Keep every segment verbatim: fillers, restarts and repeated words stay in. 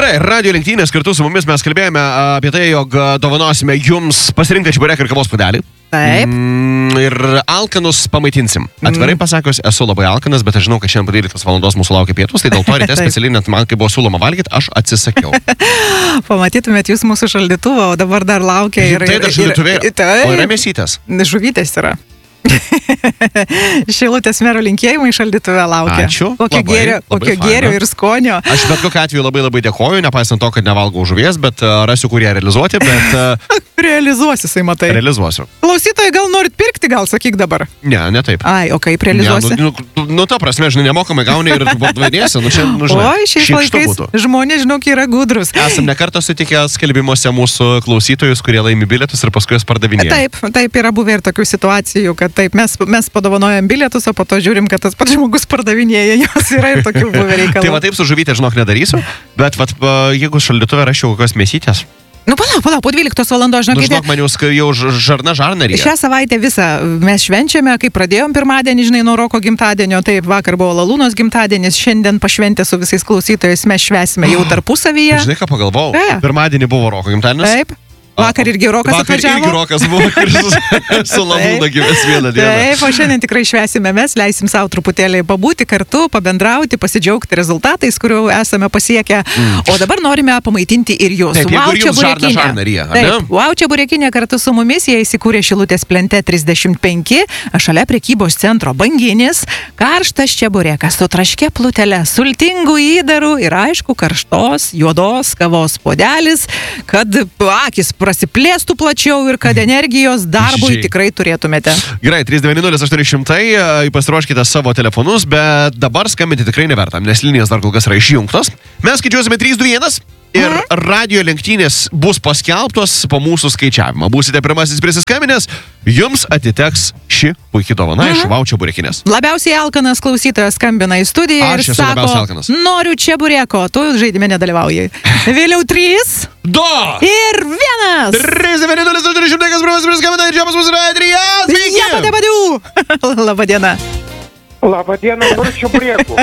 Gerai, radio lenktynės kartu su mumis mes kalbėjome apie tai, jog dovanosime jums pasirinktą čibureką ir kavos puodelį. Taip. Mm, ir alkanus pamaitinsim. Atvirai pasakius, esu labai alkanas, bet aš žinau, kad šiandien po dvyliktos valandos mūsų laukia pietus, tai dėl to ryte specialiai net man, kai buvo siūloma valgyti, aš atsisakiau. Pamatytumėt jūs mūsų šaldytuvą, o dabar dar laukia ir... Tai dar šaldytuvė yra. O yra mėsytės? Žuvytės yra. Šilutės mero linkėjimai šaldytuve laukia. Ačiū. Kokio labai, gėrio, labai kokio gėrio ir skonio. Aš bet kokiu atveju labai labai dėkoju, nepaisant to, kad nevalgau žuvies, bet uh, rasiu, kur ją realizuoti, bet... Uh, Realizuosi, jisai matai. Realizuosiu. Klausytojai, gal norit pirkti, gal sakyk dabar? Ne, ne taip. Ai, o kaip realizuosi? Ne, nu, nu, nu, ta prasme, žinai, nemokamai gauni ir vadvaidėsi, nu čia, nu, žinai. Oi, šiais laikais žmonės, žinok, yra gudrus. Esam nekartą sutikę skelbimuose mūsų klausytojus, kurie laimi bilietus ir paskui juos pardavinėja. Taip, taip yra buvę ir tokių situacijų, kad taip, mes, mes padovanojam bilietus, o po to žiūrim, kad tas pats žmogus pardavinėja jos, yra ir tokių buvę reikalų. Tai va taip su žuvytė, žinok, nedarysiu, bet vat, jeigu šaldytuve rašiau kokios mėsytės. Nu, palauk, palauk, po dvyliktos valandos, žinokite. Nu, žinok, man jau, jau žarna žarnarė. Šią savaitę visą mes švenčiame, kai pradėjom pirmadienį, žinai, nuo Roko gimtadienio, taip, vakar buvo Lalūnos gimtadienis, šiandien pašventę su visais klausytojais mes švesime jau tarpusavyje. Žinai, ką pagalvojau? E. Pirmadienį buvo Roko gimtadienis. Taip. Vakar irgi Rokas Vakar atvažiavo. Vakar irgi Rokas buvo, kuris su Lalūna gyvės vieną dieną. Taip, o šiandien tikrai švesime mes, leisim savo truputėlį pabūti kartu, pabendrauti, pasidžiaugti rezultatais, kurių esame pasiekę. Mm. O dabar norime pamaitinti ir jūs. Taip, jeigu ir jums žarna žarnarė. Taip, Wow čia burekinė kartu su mumis, jie įsikūrė Šilutės plente trisdešimt penki, šalia prekybos centro Banginis, karštas čia burekas su traške plutelė, sultingų įdarų ir aišku karštos, juodos kavos puodelis, kad akis prasiplėstų plačiau ir kad energijos darbui Žiai. tikrai turėtumėte. Gerai, trys devyni nulis aštuoni šimtai, pasiruoškite savo telefonus, bet dabar skambinti tikrai neverta, nes linijos dar kol kas yra išjungtos. Mes skaičiuosime trys du vienas ir mhm. radio lenktynės bus paskelbtos po mūsų skaičiavimą. Būsite pirmasis prisiskambinęs, jums atiteks ši puikiai dovana mhm. iš Wow čia burekinės. Labiausiai alkanas klausytojas skambina į studiją ir sako, noriu čia bureko, tu žaidime nedalyvaujai. Vėliau trys, du ir vienas. trys devyni nulis aštuoni šimtai, kas pirmasis prisiskambina ir čia pas mus yra Adrijas. Sveiki! Jepatepadiu! Labadiena. Labadiena, noriu čia bureko.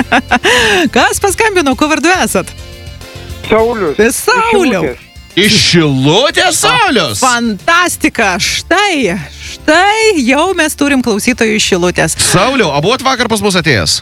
Kas paskambino, kuo vardu esat? Saulius. Sauliau. Iš Šilutės Saulius. Fantastika. Štai, štai jau mes turim klausytojų iš Šilutės. Sauliau, a buvot vakar pas mus atėjęs?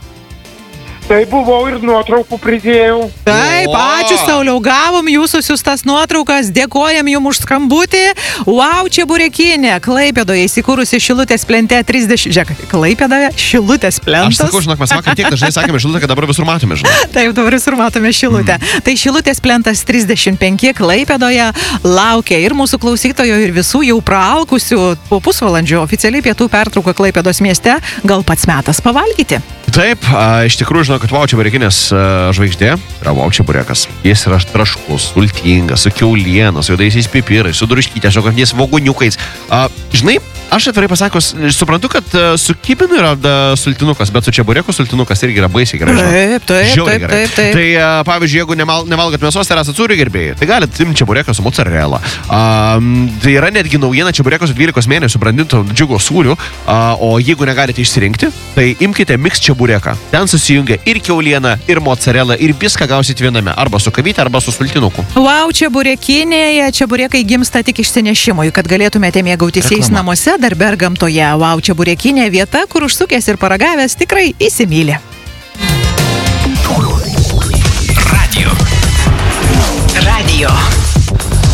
Tai buvau ir nuotraukų pridėjau. Taip, O. ačiū Sauliau, gavom jūsų siųstas nuotraukas, dėkojam jums už skambutį. Wow čia burekinė, Klaipėdoje įsikūrusi Šilutės plente trisdešimt... Žiūrėk, Klaipėdoje Šilutės plentas. Aš sakau, žinok, mes vakar tiek dažnai sakėme Šilutę, kad dabar visur matome, žinok. Taip, dabar visur matome Šilutę. Mm. Tai Šilutės plentas trisdešimt penki Klaipėdoje laukia ir mūsų klausytojo, ir visų jau praalkusių po pusvalandžio oficialiai pietų pertrauką Klaipėdos mieste. Gal pats metas pavalgyti? Taip, a, iš tikrųjų žinau, kad Wow čia burekinės žvaigždė yra Wow čia burekas. Jis yra traškus, sultingas, su kiaulienos, su juodaisiais pipirais, su druškytė, su kokiais svoguniukais. A, žinai, aš atvirai pasakius, suprantu, kad su kibinu yra da, sultinukas, bet su čia bureko sultinukas irgi yra baisiai gerai. Taip, taip, Žiauriai taip, gerai. taip, taip. Tai, a, pavyzdžiui, jeigu nemal, nevalgat mėsos, tai esat sūrių gerbėjai, tai galit imti čia bureką su mozzarella. A, tai yra netgi naujiena čia bureko su dvylikos mėnesių brandinto džiugo sūrių, a, o jeigu negalite išsirinkti, tai imkite mix čia bureką. Ten susijungia ir kiauliena, ir mozzarella, ir viską gausit viename, arba su kavyte, arba su sultinuku. Wow čia burekinėje, čia burekai gimsta tik išsinešimui, kad galėtumėte mėgautis jais namuose, darbe ar gamtoje. Wow čia burekinė vieta, kur užsukęs ir paragavęs tikrai įsimylė.